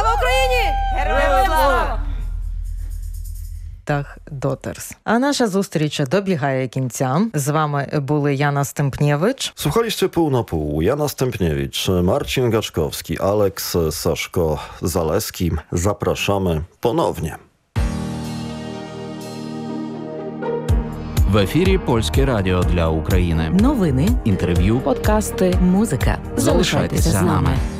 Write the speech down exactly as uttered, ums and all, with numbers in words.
Слава Україні! Героям слава! Тах Дотерс. А наша зустріч добігає кінця. З вами були Jana Stępniewicz. Słuchaliście pół na pół. Jana Stępniewicz, Marcin Gaczkowski, Aleks Saszko-Zaleski. Zapraszamy ponownie. В ефірі Польське радіо для України. Новини, Інтерв'ю. подкасти, музика. Залишайтеся з нами.